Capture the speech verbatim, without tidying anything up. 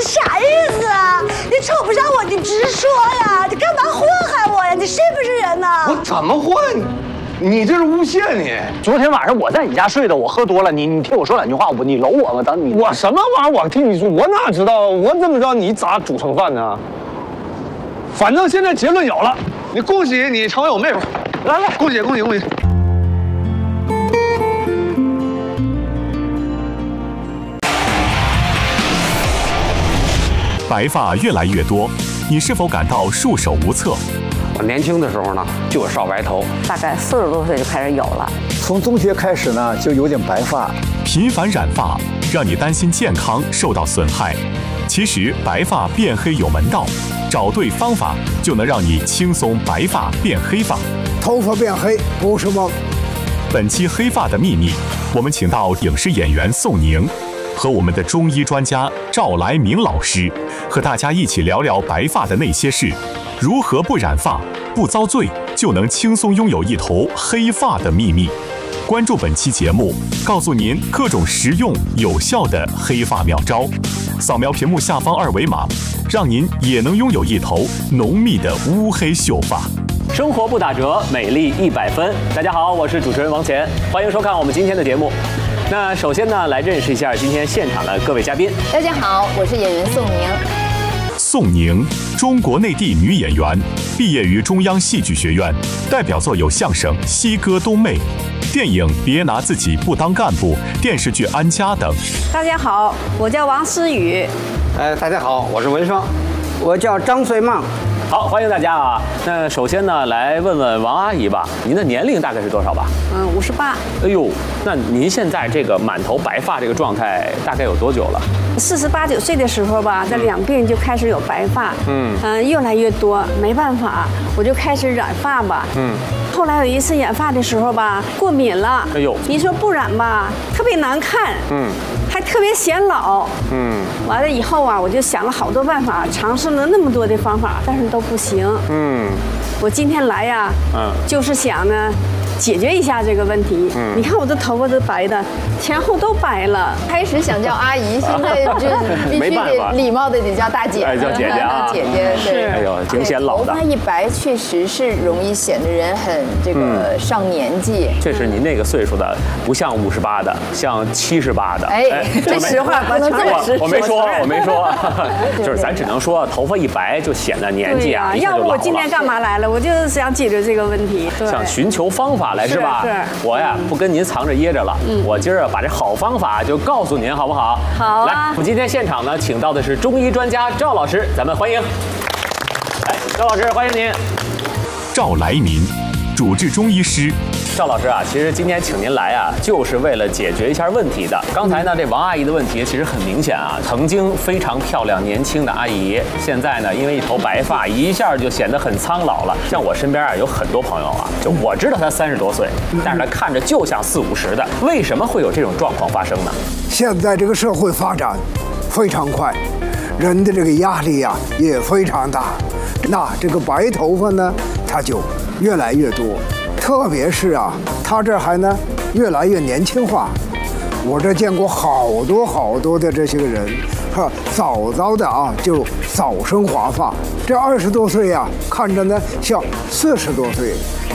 啥意思啊？你瞅不上我，你直说呀！你干嘛祸害我呀？你是不是人呢？ 我怎么祸害你？你这是诬陷你！ 昨天晚上我在你家睡的，我喝多了，你你听我说两句话，我你搂我吗？等你我什么玩意儿？我听你说，我哪知道？我怎么知道你咋煮成饭呢？反正现在结论有了， 你恭喜你成为我妹夫， 来来， 恭喜恭喜恭喜！ 白发越来越多，你是否感到束手无策？ 我年轻的时候呢，就是少白头， 大概四十多岁就开始有了。 从中学开始呢，就有点白发。 频繁染发让你担心健康受到损害，其实白发变黑有门道，找对方法就能让你轻松白发变黑发。 头发变黑不是梦。 本期《黑发的秘密》，我们请到影视演员宋宁和我们的中医专家赵来明老师，和大家一起聊聊白发的那些事，如何不染发、不遭罪，就能轻松拥有一头黑发的秘密。关注本期节目，告诉您各种实用有效的黑发妙招。扫描屏幕下方二维码，让您也能拥有一头浓密的乌黑秀发。 生活不打折，美丽一百分。大家好，我是主持人王乾，欢迎收看我们今天的节目。那首先呢，来认识一下今天现场的各位嘉宾。 大家好，我是演员宋宁。 宋宁，中国内地女演员，毕业于中央戏剧学院，代表作有相声《西歌冬妹》、电影《别拿自己不当干部》、电视剧《安家》等。 大家好，我叫王思雨。 哎，大家好，我是文双， 我叫张穗梦。 好，欢迎大家啊！那首先呢，来问问王阿姨吧，您的年龄大概是多少吧？ 嗯，五十八。 哎呦，那您现在这个满头白发这个状态大概有多久了？ 四十八九岁的时候吧，这两鬓就开始有白发，嗯嗯、呃，越来越多，没办法，我就开始染发吧，嗯。后来有一次染发的时候吧，过敏了，哎呦，你说不染吧，特别难看，嗯，还特别显老，嗯。完了以后啊，我就想了好多办法，尝试了那么多的方法，但是都不行，嗯。我今天来呀，嗯，就是想呢，解决一下这个问题。嗯，你看我的头发都白的，前后都白了。 开始想叫阿姨，现在就必须得礼貌的得叫大姐， 哎，叫姐姐啊， 姐姐是。 哎呦，挺显老的。 头发一白，确实是容易显得人很这个上年纪。 确实，您那个岁数的不像五十八的，像七十八的。 哎，这实话不能这么说。 我没说，我没说，就是咱只能说头发一白就显得年纪啊。 要不我今天干嘛来了？我就是想解决这个问题， 想寻求方法来是吧？ 是。 我呀不跟您藏着掖着了，嗯，我今儿啊把这好方法就告诉您，好不好？ 好啊。 来，我们今天现场呢请到的是中医专家赵老师，咱们欢迎。哎，赵老师，欢迎您。 赵来民，主治中医师。 赵老师啊，其实今天请您来啊，就是为了解决一下问题的。刚才呢，这王阿姨的问题其实很明显啊，曾经非常漂亮年轻的阿姨，现在呢，因为一头白发，一下就显得很苍老了。像我身边啊，有很多朋友啊，就我知道他三十多岁，但是他看着就像四五十的，为什么会有这种状况发生呢？ 现在这个社会发展非常快，人的这个压力呀、啊、也非常大，那这个白头发呢，它就越来越多。特别是啊，他这还呢越来越年轻化。我这见过好多好多的这些个人，哈，早早的啊就早生华发。这二十多岁呀、啊，看着呢像四十多岁。